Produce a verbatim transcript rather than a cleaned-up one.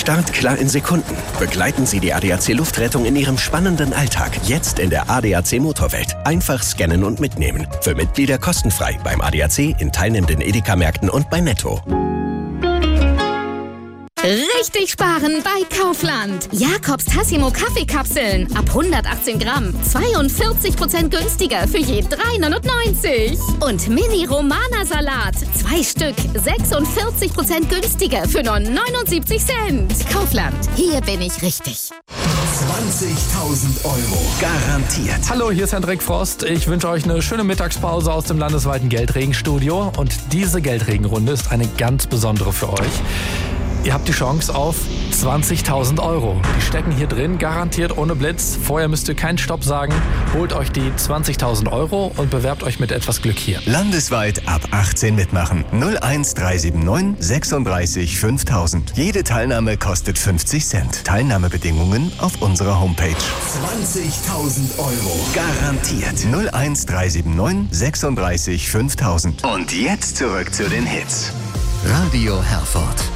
Start klar in Sekunden. Begleiten Sie die A D A C Luftrettung in Ihrem spannenden Alltag. Jetzt in der A D A C Motorwelt. Einfach scannen und mitnehmen. Für Mitglieder kostenfrei beim A D A C, in teilnehmenden Edeka-Märkten und bei Netto. Richtig sparen bei Kaufland. Jakobs Tassimo Kaffeekapseln ab hundertachtzehn Gramm. zweiundvierzig Prozent günstiger für je drei neunundneunzig. Und Mini Romana Salat. Zwei Stück. sechsundvierzig Prozent günstiger für nur neunundsiebzig Cent. Kaufland. Hier bin ich richtig. zwanzigtausend Euro. Garantiert. Hallo, hier ist Hendrik Frost. Ich wünsche euch eine schöne Mittagspause aus dem landesweiten Geldregenstudio. Und diese Geldregenrunde ist eine ganz besondere für euch. Ihr habt die Chance auf zwanzigtausend Euro. Die stecken hier drin, garantiert ohne Blitz. Vorher müsst ihr keinen Stopp sagen. Holt euch die zwanzigtausend Euro und bewerbt euch mit etwas Glück hier. Landesweit ab achtzehn mitmachen. null eins drei sieben neun sechsunddreißig fünftausend. Jede Teilnahme kostet fünfzig Cent. Teilnahmebedingungen auf unserer Homepage. zwanzigtausend Euro. Garantiert. null eins drei sieben neun sechsunddreißig fünftausend. Und jetzt zurück zu den Hits. Radio Herford.